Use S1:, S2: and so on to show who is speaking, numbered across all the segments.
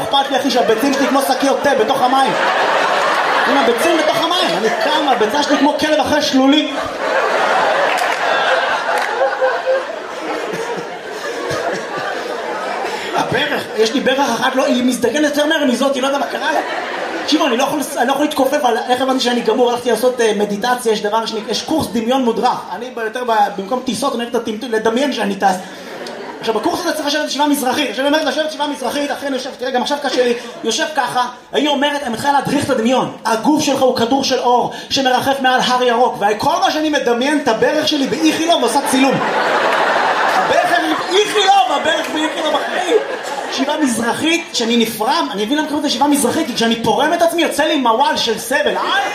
S1: אכפת לי אחי שהביצים שלי כמו שקיות תה בתוך המים. עם הביצים בתוך המים, אני קם, הביצה שלי כמו כלב אחרי שלולי. הברך, יש לי ברך אחת, היא מזדגנת יותר מהר מזאת, היא לא יודע מה קרה לה. תקשיבו, אני לא יכול להתכופף על איך הבנתי שאני גמור, הלכתי לעשות מדיטציה, יש קורס דמיון מודרך. אני יותר במקום טיסות, אני אוהב לדמיין שאני טס. עכשיו בקורס הזה צריך לשבת ישיבה מזרחית, עכשיו היא אומרת לשבת ישיבה מזרחית, אחרי אני יושב, תראה גם עכשיו קשה לי, יושב ככה, היא אומרת, אני מתחילה להדריך את הדמיון, הגוף שלך הוא כדור של אור שמרחף מעל הר ירוק, וכל מה שאני מדמיין את הברך שלי באיכילוב ועושה צילום. הברך שלי באיכילוב, הברך באיכילוב אחרי. ישיבה מזרחית, שאני נפרם, אני אבין למה קוראים את ישיבה מזרחית, כי כשאני פורם את עצמי יוצא לי מוואל של סבל.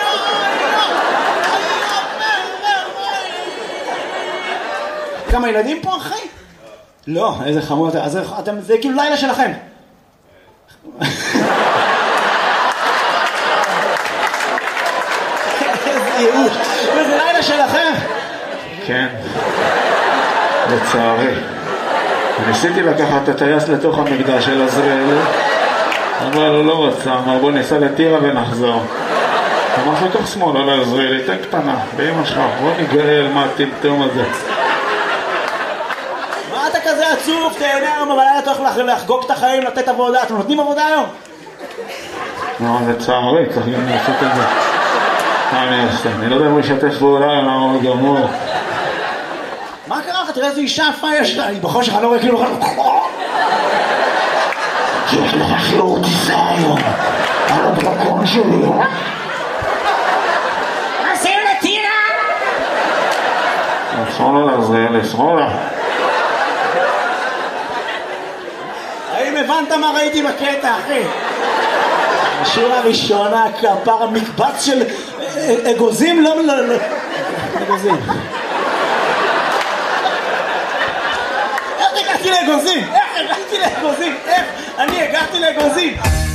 S1: כמה ילדים פה אחי? לא, איזה חמוד, אז זה כאילו לילה שלכם. איזה ייאוש, וזה לילה שלכם.
S2: כן, לצערי. ניסיתי לקחת את הטייס לתוך המקדש של עזריאל, אבל הוא לא רצה, אמר בוא ניסע לטירה ונחזור. אמר לתוך שמאל, לא לעזריאל, תן קטנה, באמא שלך, בוא נגאל מה הטמטום הזה.
S1: מה אתה כזה עצוב? תהנה היום, אבל אתה הולך לחגוג את החיים, לתת עבודה. אתם נותנים עבודה היום?
S2: לא, לצערי, צריך גם לעשות את זה. מה אני אעשה? אני לא יודע אם הוא ישתף פעולה, למה הוא גמור.
S1: מה קרה לך? תראה איזה אישה יפה יש לה. אני בחור שלך לא רואה כאילו...
S2: יש לך שיעור טיסה היום. על הדרקון שלי.
S1: עושים לטירה!
S2: שמאלה לעזריאל, שמאלה.
S1: האם הבנת מה ראיתי בקטע, אחי? השורה הראשונה, כפר המקבץ של אגוזים, לא, אגוזים. איך הגעתי לאגוזים? איך אני הגעתי לאגוזים?